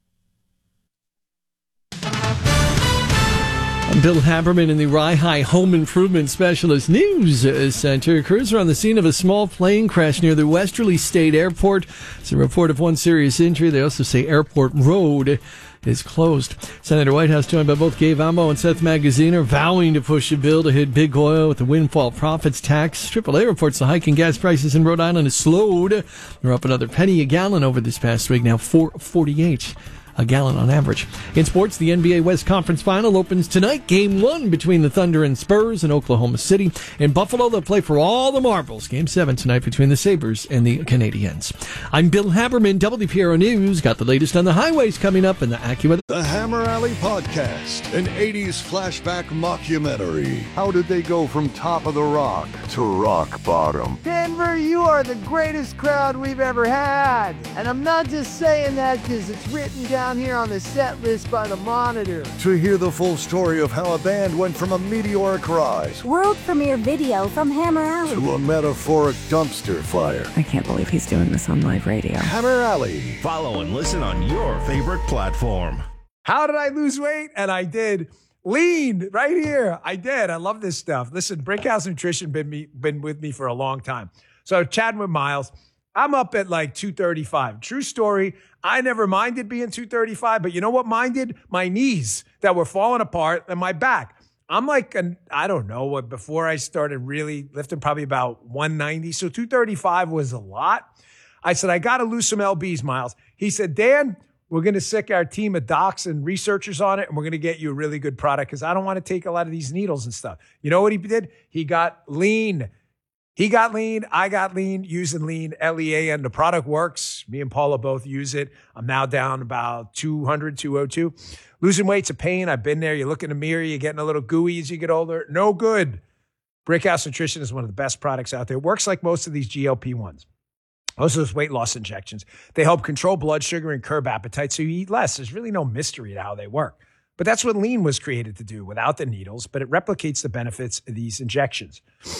I'm Bill Haberman in the Rye Home Improvement Specialist News Center. Crews are on the scene of a small plane crash near the Westerly State Airport. It's a report of one serious injury. They also say Airport Road is closed. Senator Whitehouse joined by both Gabe Amo and Seth Magaziner vowing to push a bill to hit big oil with the windfall profits tax. triple A reports the hike in gas prices in Rhode Island has slowed. They're up another penny a gallon over this past week, now four forty-eight a gallon on average. In sports, the N B A West Conference Final opens tonight. Game one between the Thunder and Spurs in Oklahoma City. In Buffalo, they'll play for all the marbles. Game seven tonight between the Sabres and the Canadiens. I'm Bill Haberman, W P R O News. Got the latest on the highways coming up in the AccuWeather. The Hammer Alley Podcast, an eighties flashback mockumentary. How did they go from top of the rock to rock bottom? Denver, you are the greatest crowd we've ever had. And I'm not just saying that because it's written down here on the set list by the Monitor. To hear the full story of how a band went from a meteoric rise, world premiere video from Hammer Alley, to a metaphoric dumpster fire. I can't believe he's doing this on live radio. Hammer Alley. Follow and listen on your favorite platform. How did I lose weight? And I did. Lean right here. I did. I love this stuff. Listen, Brickhouse Nutrition been me been with me for a long time. So chatting with Miles, I'm up at like two thirty-five. True story. I never minded being two thirty-five, but you know what minded? My knees that were falling apart and my back. I'm like, an, I don't know what, before I started really lifting, probably about one ninety. So two thirty-five was a lot. I said, I got to lose some L Bs, Miles. He said, Dan, we're going to sick our team of docs and researchers on it, and we're going to get you a really good product because I don't want to take a lot of these needles and stuff. You know what he did? He got lean. He got lean. I got lean using lean, L E A N. The product works. Me and Paula both use it. I'm now down about two hundred, two oh two. Losing weight's a pain. I've been there. You look in the mirror, you're getting a little gooey as you get older. No good. Brickhouse Nutrition is one of the best products out there. It works like most of these G L P ones. Most of those weight loss injections. They help control blood sugar and curb appetite so you eat less. There's really no mystery to how they work. But that's what lean was created to do without the needles, but it replicates the benefits of these injections.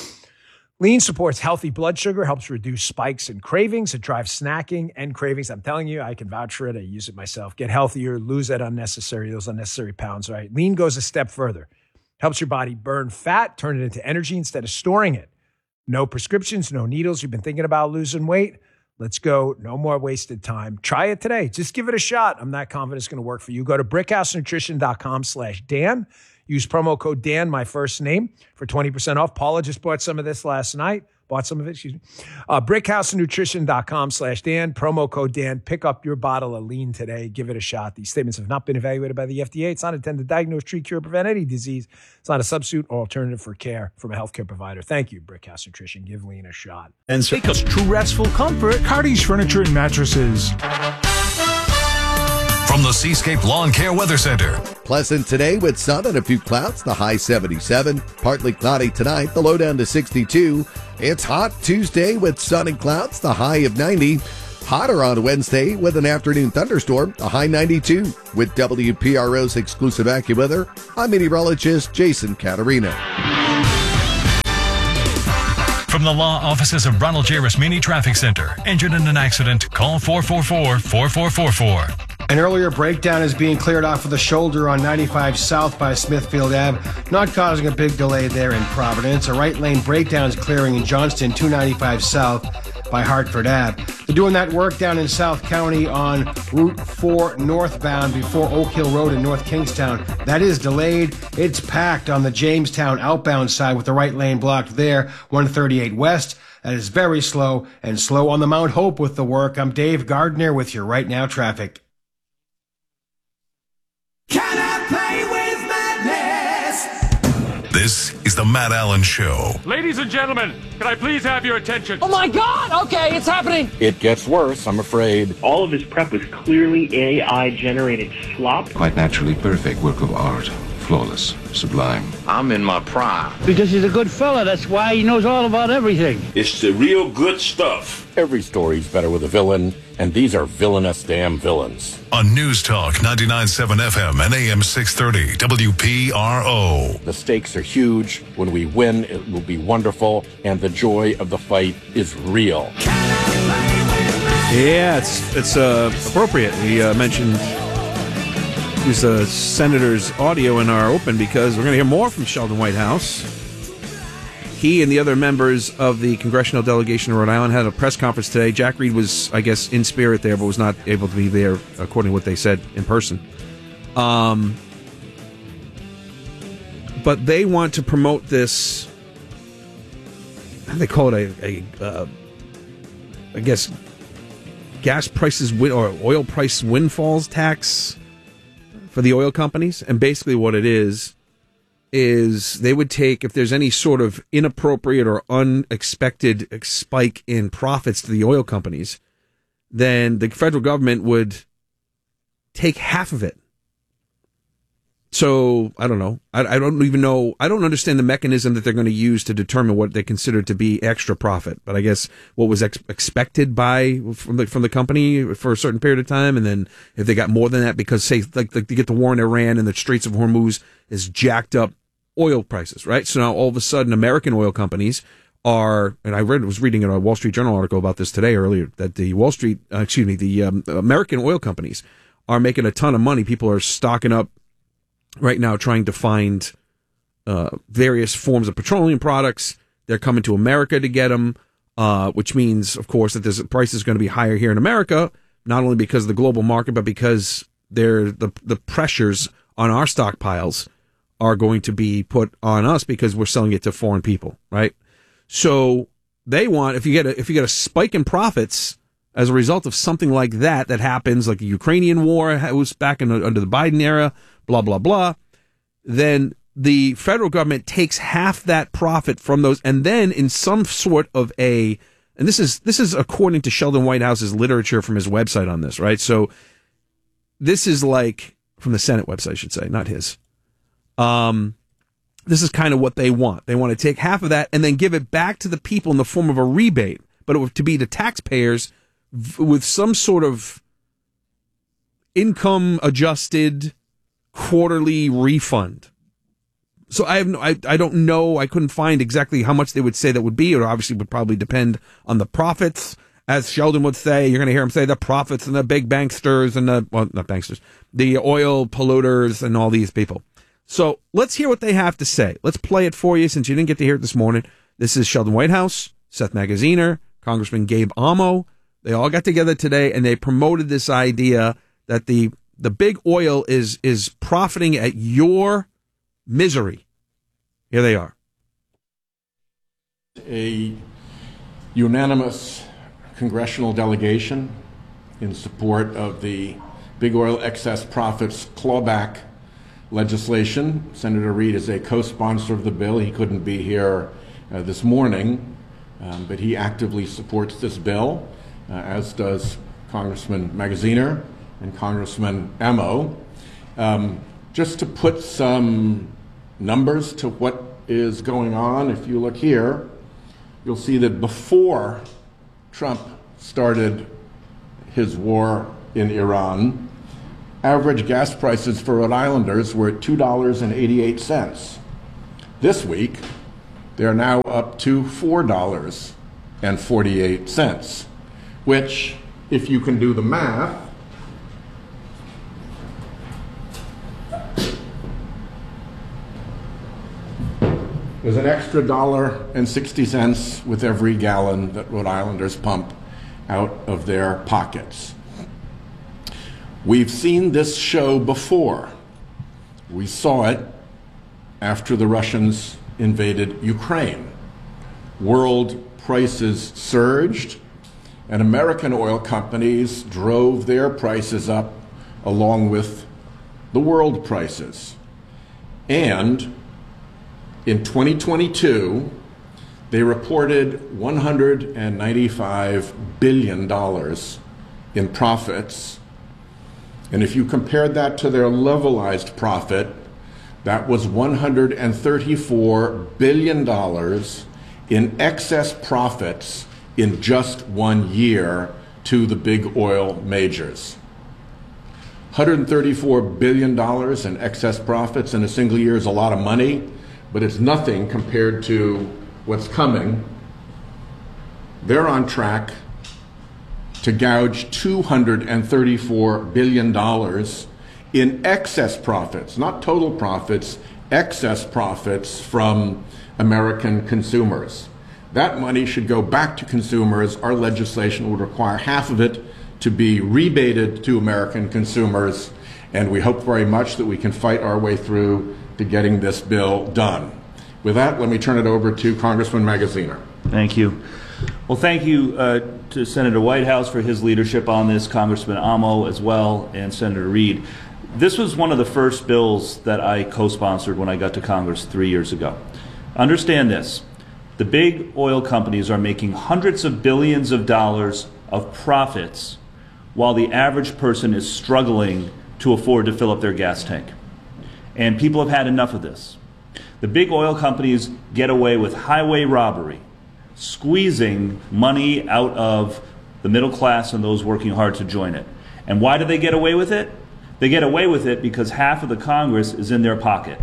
Lean supports healthy blood sugar, helps reduce spikes and cravings. It drives snacking and cravings. I'm telling you, I can vouch for it. I use it myself. Get healthier, lose that unnecessary, those unnecessary pounds, right? Lean goes a step further. Helps your body burn fat, turn it into energy instead of storing it. No prescriptions, no needles. You've been thinking about losing weight? Let's go. No more wasted time. Try it today. Just give it a shot. I'm not confident it's going to work for you. Go to brickhousenutrition.com slash Dan. Use promo code Dan, my first name, for twenty percent off. Paula just bought some of this last night. Bought some of it, excuse me. Uh, brickhousenutrition.com slash Dan. Promo code Dan. Pick up your bottle of lean today. Give it a shot. These statements have not been evaluated by the F D A. It's not intended to diagnose, treat, cure, prevent any disease. It's not a substitute or alternative for care from a healthcare provider. Thank you, Brickhouse Nutrition. Give lean a shot. And so because true restful comfort, Cardi's Furniture and Mattresses. From the Seascape Lawn Care Weather Center. Pleasant today with sun and a few clouds, the high seventy-seven. Partly cloudy tonight, the low down to sixty-two. It's hot Tuesday with sun and clouds, the high of ninety. Hotter on Wednesday with an afternoon thunderstorm, a high ninety-two. With W P R O's exclusive AccuWeather, I'm meteorologist Jason Caterina. From the law offices of Ronald J. Rasmini Traffic Center. Injured in an accident? Call four four four, four four four four. An earlier breakdown is being cleared off of the shoulder on ninety-five south by Smithfield Avenue, not causing a big delay there in Providence. A right lane breakdown is clearing in Johnston, two ninety-five south by Hartford Avenue. They're doing that work down in South County on Route four northbound before Oak Hill Road in North Kingstown. That is delayed. It's packed on the Jamestown outbound side with the right lane blocked there, one thirty-eight west. That is very slow, and slow on the Mount Hope with the work. I'm Dave Gardner with your Right Now traffic. Can I play with madness? This is the Matt Allen Show. Ladies and gentlemen, can I please have your attention? Oh my God! Okay, it's happening. It gets worse, I'm afraid. All of his prep was clearly A I-generated slop. Quite naturally perfect work of art. Flawless, sublime. I'm in my prime. Because he's a good fella, that's why he knows all about everything. It's the real good stuff. Every story's better with a villain, and these are villainous damn villains. On News Talk ninety-nine point seven F M and A M six thirty W P R O. The stakes are huge. When we win, it will be wonderful, and the joy of the fight is real. Yeah, it's it's uh, appropriate. We uh, mentioned use the senator's audio in our open because we're going to hear more from Sheldon Whitehouse. He and the other members of the congressional delegation of Rhode Island had a press conference today. Jack Reed was, I guess, in spirit there, but was not able to be there, according to what they said in person. Um, but they want to promote this, how do they call it, a, a uh, I guess, gas prices win, or oil price windfalls tax for the oil companies. And basically what it is, is they would take, if there's any sort of inappropriate or unexpected spike in profits to the oil companies, then the federal government would take half of it. So, I don't know. I, I don't even know. I don't understand the mechanism that they're going to use to determine what they consider to be extra profit. But I guess what was ex- expected by from the from the company for a certain period of time, and then if they got more than that because, say, like, like they get the war in Iran and the Straits of Hormuz is jacked up oil prices, right? So now all of a sudden American oil companies are, and I read was reading a Wall Street Journal article about this today earlier, that the Wall Street, uh, excuse me, the um, American oil companies are making a ton of money. People are stocking up right now trying to find uh, various forms of petroleum products. They're coming to America to get them, uh, which means, of course, that the price is going to be higher here in America, not only because of the global market, but because they're, the the pressures on our stockpiles are going to be put on us because we're selling it to foreign people, right? So they want, if you get a, if you get a spike in profits as a result of something like that that happens, like the Ukrainian war was back in, under the Biden era, blah, blah, blah, then the federal government takes half that profit from those, and then in some sort of a, and this is this is according to Sheldon Whitehouse's literature from his website on this, right? So this is like, from the Senate website, I should say, not his. Um, this is kind of what they want. They want to take half of that and then give it back to the people in the form of a rebate, but it would to be the taxpayers v- with some sort of income adjusted quarterly refund. So I have no, I, I don't know. I couldn't find exactly how much they would say that would be. It obviously would probably depend on the profits. As Sheldon would say, you're going to hear him say the profits and the big banksters and the, well, not banksters, the oil polluters and all these people. So let's hear what they have to say. Let's play it for you since you didn't get to hear it this morning. This is Sheldon Whitehouse, Seth Magaziner, Congressman Gabe Amo. They all got together today and they promoted this idea that the the big oil is is profiting at your misery. Here they are. A unanimous congressional delegation in support of the big oil excess profits clawback legislation. Senator Reed is a co-sponsor of the bill. He couldn't be here uh, this morning, um, but he actively supports this bill, uh, as does Congressman Magaziner and Congressman Amo. Um, just to put some numbers to what is going on, if you look here, you'll see that before Trump started his war in Iran, average gas prices for Rhode Islanders were at two dollars and eighty-eight cents. This week, they're now up to four dollars and forty-eight cents, which, if you can do the math, there's an extra dollar and sixty cents with every gallon that Rhode Islanders pump out of their pockets. We've seen this show before. We saw it after the Russians invaded Ukraine. World prices surged, and American oil companies drove their prices up along with the world prices. And in twenty twenty-two, they reported one hundred ninety-five billion dollars in profits. And if you compared that to their levelized profit, that was one hundred thirty-four billion dollars in excess profits in just one year to the big oil majors. one hundred thirty-four billion dollars in excess profits in a single year is a lot of money, but it's nothing compared to what's coming. They're on track to gouge two hundred thirty-four billion dollars in excess profits, not total profits, excess profits from American consumers. That money should go back to consumers. Our legislation would require half of it to be rebated to American consumers, and we hope very much that we can fight our way through to getting this bill done. With that, let me turn it over to Congressman Magaziner. Thank you. Well, thank you uh, to Senator Whitehouse for his leadership on this, Congressman Amo as well, and Senator Reid. This was one of the first bills that I co-sponsored when I got to Congress three years ago. Understand this. The big oil companies are making hundreds of billions of dollars of profits while the average person is struggling to afford to fill up their gas tank. And people have had enough of this. The big oil companies get away with highway robbery, squeezing money out of the middle class and those working hard to join it. And why do they get away with it? They get away with it because half of the Congress is in their pocket.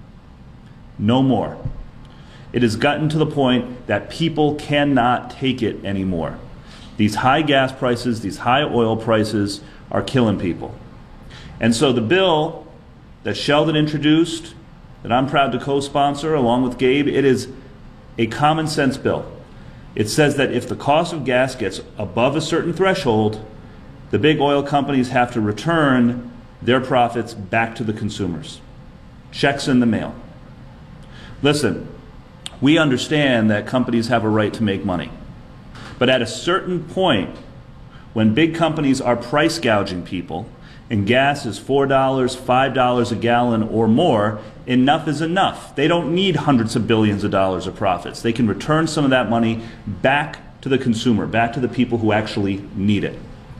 No more. It has gotten to the point that people cannot take it anymore. These high gas prices, these high oil prices are killing people. And so the bill that Sheldon introduced, that I'm proud to co-sponsor along with Gabe, it is a common sense bill. It says that if the cost of gas gets above a certain threshold, the big oil companies have to return their profits back to the consumers. Checks in the mail. Listen, we understand that companies have a right to make money. But at a certain point, when big companies are price gouging people, and gas is four dollars, five dollars a gallon or more, enough is enough. They don't need hundreds of billions of dollars of profits. They can return some of that money back to the consumer, back to the people who actually need it.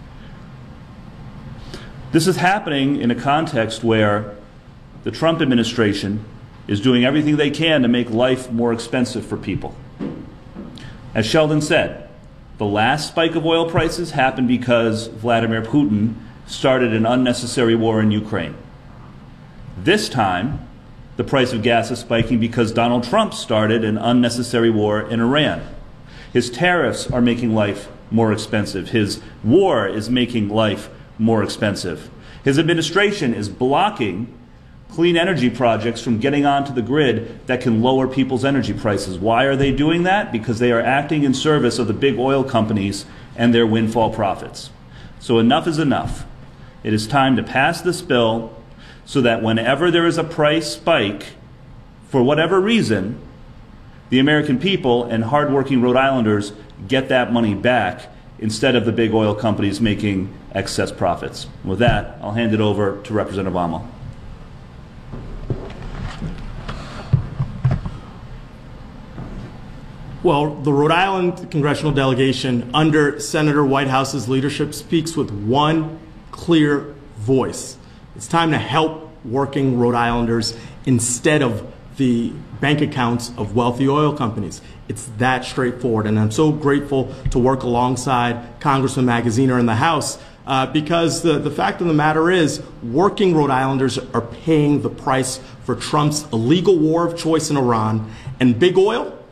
This is happening in a context where the Trump administration is doing everything they can to make life more expensive for people. As Sheldon said, the last spike of oil prices happened because Vladimir Putin started an unnecessary war in Ukraine. This time, the price of gas is spiking because Donald Trump started an unnecessary war in Iran. His tariffs are making life more expensive. His war is making life more expensive. His administration is blocking clean energy projects from getting onto the grid that can lower people's energy prices. Why are they doing that? Because they are acting in service of the big oil companies and their windfall profits. So enough is enough. It is time to pass this bill so that whenever there is a price spike, for whatever reason, the American people and hardworking Rhode Islanders get that money back instead of the big oil companies making excess profits. With that, I'll hand it over to Representative Amo. Well, the Rhode Island congressional delegation under Senator Whitehouse's leadership speaks with one clear voice. It's time to help working Rhode Islanders instead of the bank accounts of wealthy oil companies. It's that straightforward. And I'm so grateful to work alongside Congressman Magaziner in the House uh, because the, the fact of the matter is working Rhode Islanders are paying the price for Trump's illegal war of choice in Iran, and big oil